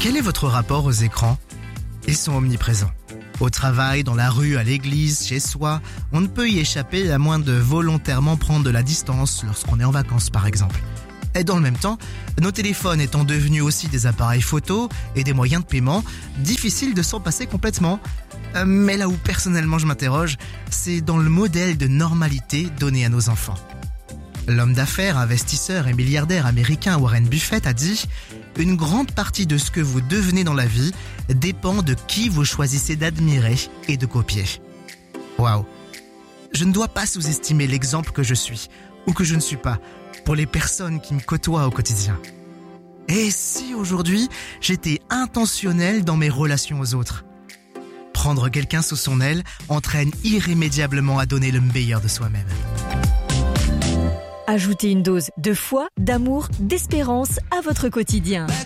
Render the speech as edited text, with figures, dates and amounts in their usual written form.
Quel est votre rapport aux écrans ? Ils sont omniprésents. Au travail, dans la rue, à l'église, chez soi, on ne peut y échapper à moins de volontairement prendre de la distance lorsqu'on est en vacances par exemple. Et dans le même temps, nos téléphones étant devenus aussi des appareils photo et des moyens de paiement, difficile de s'en passer complètement. Mais là où personnellement je m'interroge, c'est dans le modèle de normalité donné à nos enfants. L'homme d'affaires, investisseur et milliardaire américain Warren Buffett a dit « Une grande partie de ce que vous devenez dans la vie dépend de qui vous choisissez d'admirer et de copier. » Waouh! Je ne dois pas sous-estimer l'exemple que je suis, ou que je ne suis pas, pour les personnes qui me côtoient au quotidien. Et si aujourd'hui, j'étais intentionnel dans mes relations aux autres ? Prendre quelqu'un sous son aile entraîne irrémédiablement à donner le meilleur de soi-même. Ajoutez une dose de foi, d'amour, d'espérance à votre quotidien.